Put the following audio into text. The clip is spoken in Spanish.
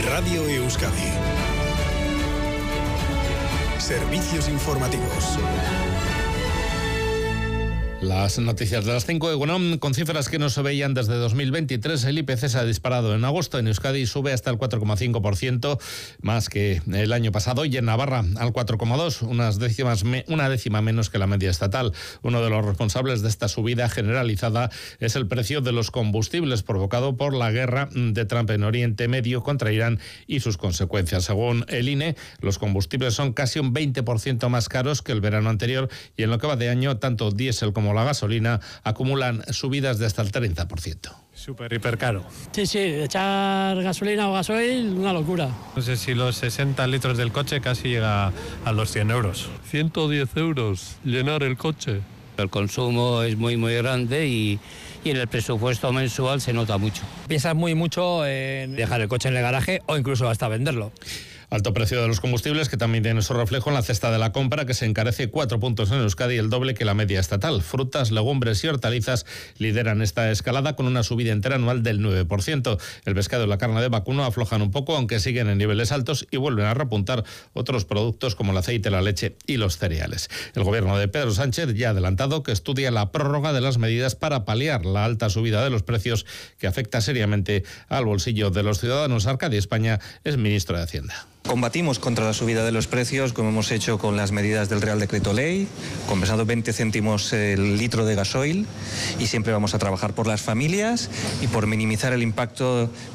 Radio Euskadi. Servicios informativos. Las noticias de las 5 de Egunon, con cifras que no se veían desde 2023, el IPC se ha disparado en agosto en Euskadi, sube hasta el 4,5%, más que el año pasado, y en Navarra al 4,2%, una décima menos que la media estatal. Uno de los responsables de esta subida generalizada es el precio de los combustibles, provocado por la guerra de Trump en Oriente Medio contra Irán y sus consecuencias. Según el INE, los combustibles son casi un 20% más caros que el verano anterior, y en lo que va de año, tanto diésel como la gasolina acumulan subidas de hasta el 30%. Súper, hiper caro. Sí, echar gasolina o gasoil, una locura. No sé si los 60 litros del coche casi llega a los 100 euros. 110 euros llenar el coche. El consumo es muy grande y en el presupuesto mensual se nota mucho. Piensas mucho en dejar el coche en el garaje o incluso hasta venderlo. Alto precio de los combustibles, que también tiene su reflejo en la cesta de la compra, que se encarece 4 puntos en Euskadi, el doble que la media estatal. Frutas, legumbres y hortalizas lideran esta escalada con una subida interanual del 9%. El pescado y la carne de vacuno aflojan un poco, aunque siguen en niveles altos, y vuelven a repuntar otros productos como el aceite, la leche y los cereales. El gobierno de Pedro Sánchez ya ha adelantado que estudia la prórroga de las medidas para paliar la alta subida de los precios que afecta seriamente al bolsillo de los ciudadanos. Arcadi España es ministro de Hacienda. Combatimos contra la subida de los precios, como hemos hecho con las medidas del Real Decreto Ley, compensando 20 céntimos el litro de gasoil, y siempre vamos a trabajar por las familias y por minimizar el impacto